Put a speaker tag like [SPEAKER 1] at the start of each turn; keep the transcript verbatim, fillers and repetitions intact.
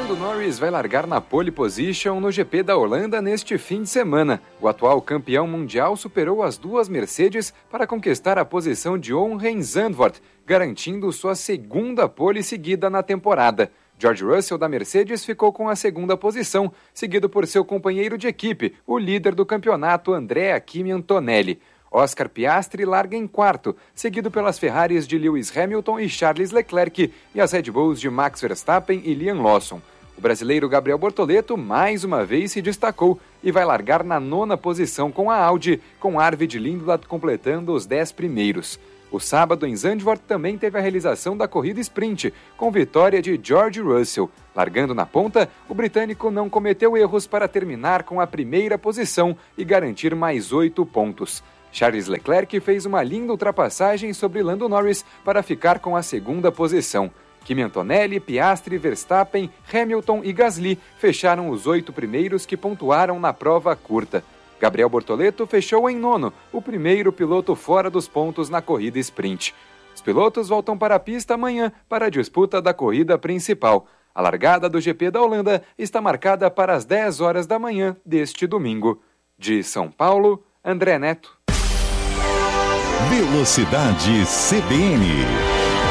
[SPEAKER 1] Lando Norris vai largar na pole position no G P da Holanda neste fim de semana. O atual campeão mundial superou as duas Mercedes para conquistar a posição de honra em Zandvoort, garantindo sua segunda pole seguida na temporada. George Russell da Mercedes ficou com a segunda posição, seguido por seu companheiro de equipe, o líder do campeonato Andrea Kimi Antonelli. Oscar Piastri larga em quarto, seguido pelas Ferraris de Lewis Hamilton e Charles Leclerc e as Red Bulls de Max Verstappen e Liam Lawson. O brasileiro Gabriel Bortoleto mais uma vez se destacou e vai largar na nona posição com a Audi, com Arvid Lindblad completando os dez primeiros. O sábado em Zandvoort também teve a realização da corrida sprint, com vitória de George Russell. Largando na ponta, o britânico não cometeu erros para terminar com a primeira posição e garantir mais oito pontos. Charles Leclerc fez uma linda ultrapassagem sobre Lando Norris para ficar com a segunda posição. Kimi Antonelli, Piastri, Verstappen, Hamilton e Gasly fecharam os oito primeiros que pontuaram na prova curta. Gabriel Bortoleto fechou em nono, o primeiro piloto fora dos pontos na corrida sprint. Os pilotos voltam para a pista amanhã para a disputa da corrida principal. A largada do G P da Holanda está marcada para as dez horas da manhã deste domingo. De São Paulo, André Neto.
[SPEAKER 2] Velocidade C B N.